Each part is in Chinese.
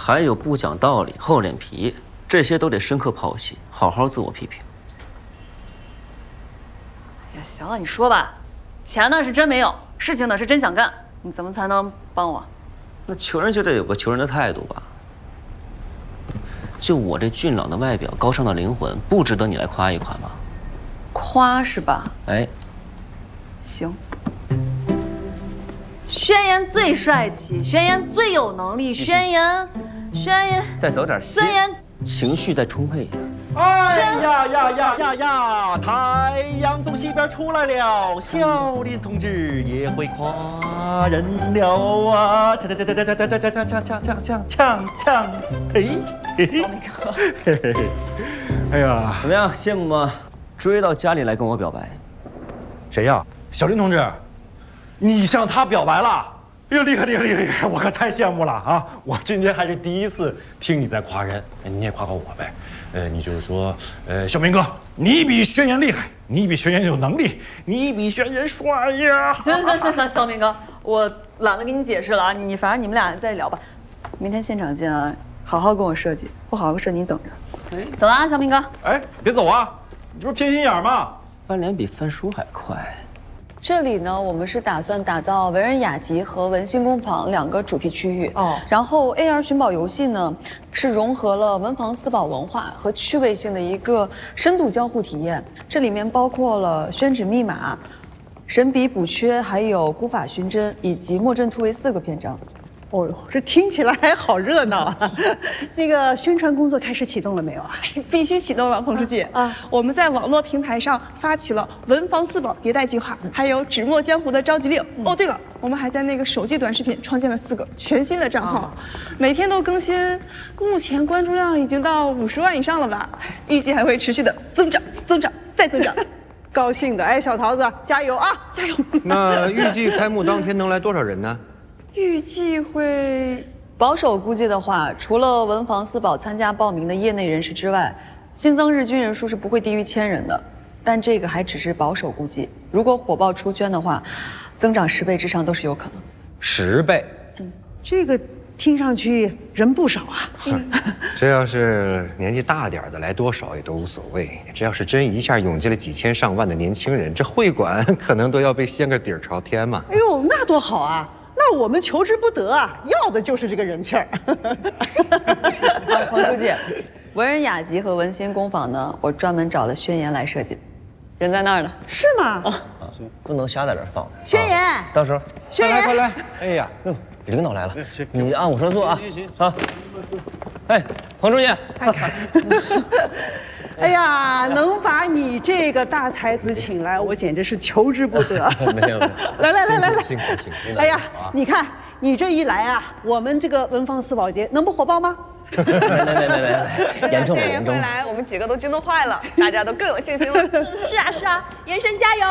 还有不讲道理、厚脸皮，这些都得深刻剖析，好好自我批评。 哎呀，行了，你说吧，钱呢是真没有，事情呢是真想干，你怎么才能帮我？ 那求人就得有个求人的态度吧。就我这俊朗的外表、高尚的灵魂，不值得你来夸一夸吗？ 夸是吧？ 哎， 行。宣言最帅气，宣言最有能力，宣言， 再走点心， 宣言情绪再充沛一点。 哎呀！太阳从西边出来了，小林同志也会夸人了啊！锵！嘿，哎呀， 怎么样，羡慕吗？追到家里来跟我表白。 谁呀？小林同志，你向他表白了？哎呦，厉害！我可太羡慕了啊！我今天还是第一次听你在夸人，你也夸夸我呗。你就是说，小明哥，你比轩辕厉害，你比轩辕有能力，你比轩辕帅呀！ 行，小明哥，我懒得跟你解释了啊，反正你们俩再聊吧，明天现场见啊，好好跟我设计，不好好设计你等着。走了啊，小明哥。 哎，别走啊，你这不是偏心眼吗？ 翻脸比翻书还快。 这里呢，我们是打算打造文人雅集和文心工坊2个主题区域哦。然后 AR 寻宝游戏呢，是融合了文房四宝文化和趣味性的一个深度交互体验。这里面包括了宣纸密码、神笔补缺，还有古法寻真以及墨阵突围4个篇章。 哦呦，这听起来还好热闹啊！那个宣传工作开始启动了没有啊？ 必须启动了，彭书记啊！我们在网络平台上发起了文房四宝迭代计划，还有纸墨江湖的召集令。哦，对了，我们还在那个手机短视频创建了4个全新的账号，每天都更新，目前关注量已经到50万以上了吧？预计还会持续的增长，再增长。 高兴的，哎，小桃子，加油啊，加油！ 那预计开幕当天能来多少人呢？ 预计会保守估计的话，除了文房四宝参加报名的业内人士之外，新增日均人数是不会低于1000人的。但这个还只是保守估计，如果火爆出圈的话，增长10倍之上都是有可能的。 10倍？ 这个听上去人不少啊。 这要是年纪大点的来多少也都无所谓，这要是真一下涌进了几千上万的年轻人，这会馆可能都要被掀个底儿朝天嘛。 哎呦，那多好啊！那我们求之不得啊，要的就是这个人气儿。 彭书记，文人雅集和文心工坊呢，我专门找了宣言来设计，人在那儿呢。 是吗？ 不能瞎在这儿放。 宣言， 到时候宣言， 快来！哎呀， 领导来了，你按我说做啊。啊，哎，彭书记， 哎呀，能把你这个大才子请来，我简直是求之不得。 没有， 来， 辛苦。 哎呀，你看你这一来啊，我们这个文房四宝节能不火爆吗？ 没，严重了，严重了。 来，我们几个都激动坏了，大家都更有信心了。是啊，延伸加油！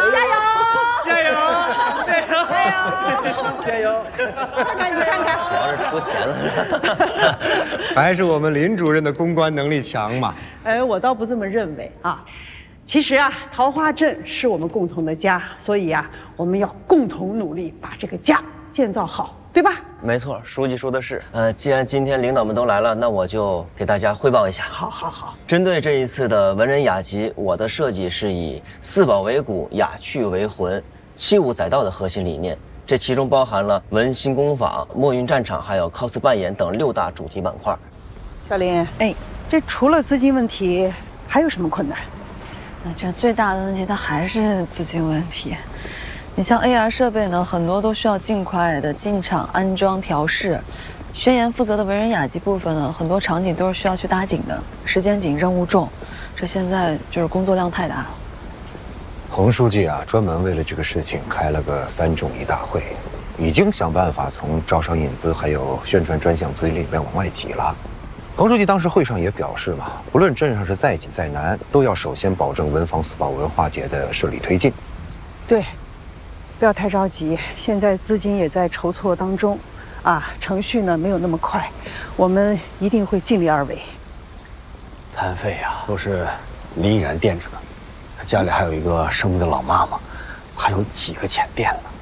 看看， 主要是出钱了。 还是我们林主任的公关能力强嘛。 哎，我倒不这么认为啊。其实啊，桃花镇是我们共同的家，所以啊，我们要共同努力把这个家建造好，对吧？ 没错，书记说的是。既然今天领导们都来了，那我就给大家汇报一下。 好。针对这一次的文人雅集，我的设计是以四宝为骨、雅趣为魂、器物载道的核心理念。这其中包含了文心工坊、墨韵战场，还有 cos 扮演等6大主题板块。 小林， 哎， 这除了资金问题，还有什么困难？ 那这最大的问题它还是资金问题。你像 AR 设备呢，很多都需要尽快的进场安装调试。宣言负责的文人雅集部分呢，很多场景都是需要去搭景的，时间紧，任务重，这现在就是工作量太大了。 彭书记啊，专门为了这个事情开了个3重1大会，已经想办法从招商引资还有宣传专项资金里面往外挤了。彭书记当时会上也表示嘛，不论镇上是再紧再难，都要首先保证文房四宝文化节的顺利推进。 对，不要太着急，现在资金也在筹措当中，啊，程序呢没有那么快，我们一定会尽力而为。 餐费呀，都是林依然垫着的，他家里还有一个生病的老妈妈，还有几个钱垫呢。